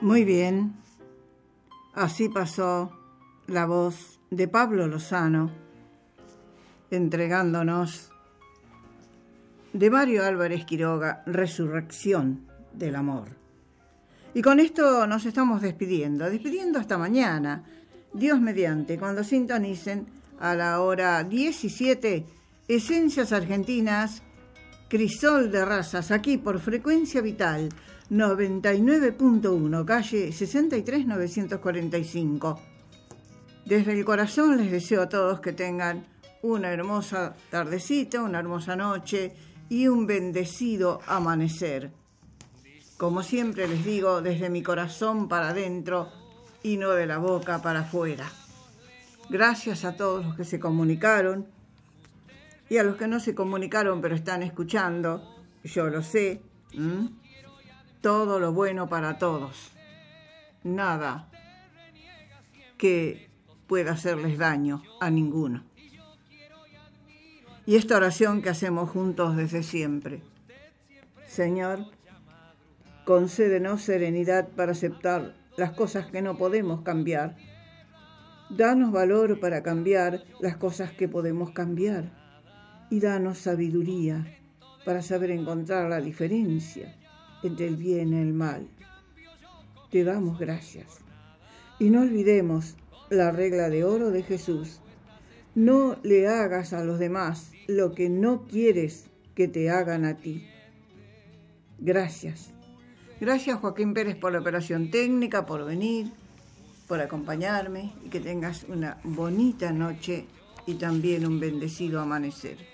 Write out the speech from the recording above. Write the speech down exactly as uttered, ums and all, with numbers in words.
Muy bien, así pasó la voz de Pablo Lozano, entregándonos de Mario Álvarez Quiroga, Resurrección del Amor. Y con esto nos estamos despidiendo, despidiendo hasta mañana, Dios mediante, cuando sintonicen a la hora diecisiete, Esencias Argentinas, Crisol de Razas, aquí por Frecuencia Vital, noventa y nueve punto uno, calle sesenta y tres novecientos cuarenta y cinco. Desde el corazón les deseo a todos que tengan una hermosa tardecita, una hermosa noche y un bendecido amanecer. Como siempre les digo, desde mi corazón para adentro y no de la boca para afuera. Gracias a todos los que se comunicaron y a los que no se comunicaron pero están escuchando, yo lo sé. ¿Mm? Todo lo bueno para todos. Nada que pueda hacerles daño a ninguno. Y esta oración que hacemos juntos desde siempre. Señor, concédenos serenidad para aceptar las cosas que no podemos cambiar. Danos valor para cambiar las cosas que podemos cambiar. Y danos sabiduría para saber encontrar la diferencia entre el bien y el mal. Te damos gracias. Y no olvidemos la regla de oro de Jesús. No le hagas a los demás lo que no quieres que te hagan a ti. Gracias. Gracias, Joaquín Pérez, por la operación técnica, por venir, por acompañarme y que tengas una bonita noche y también un bendecido amanecer.